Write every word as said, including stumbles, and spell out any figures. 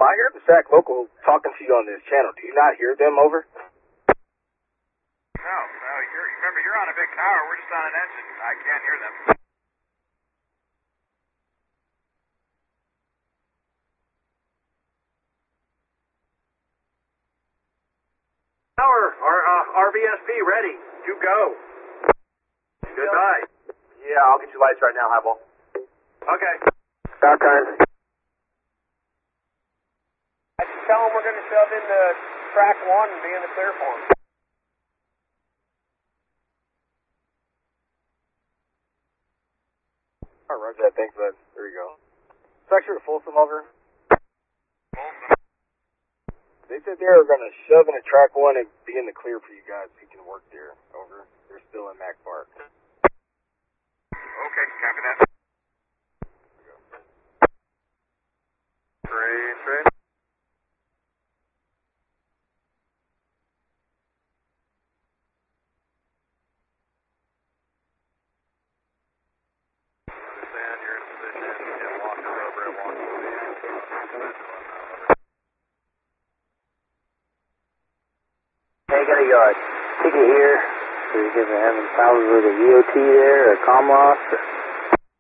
I hear the Sac local talking to you on this channel. Do you not hear them, over? No, no, you're, remember, you're on a big tower. We're just on an engine. I can't hear them. Tower, our uh, R B S P ready. You go. Goodbye. Yeah, I'll get you lights right now, Highball. Okay. Start time. I just tell them we're going to shove into track one and be in the clear for them. All right, Roger that. Thanks, bud. There you go. Sector to Folsom, over. Folsom. They said they were going to shove into track one and be in the clear for you guys so you can work there, over. They're still in Mac Park. Okay, copy that. Train, train. Understand you're in a position. Get Walker over at one forty. Hey, got a uh, ticket here. So you're giving having problems with a V O T there or comm loss.